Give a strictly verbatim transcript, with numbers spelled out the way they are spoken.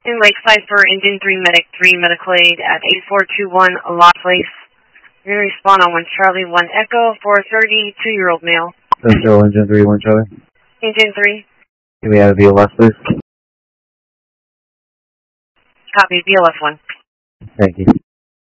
Lakeside for Engine three Medic three Medical Aid at eight four two one Lot Place. You're going to respond on one Charlie one Echo for a thirty-two-year-old male. Central Engine three, one Charlie. Engine three. Can we have a V L S, please? Copy, V L S one. Thank you.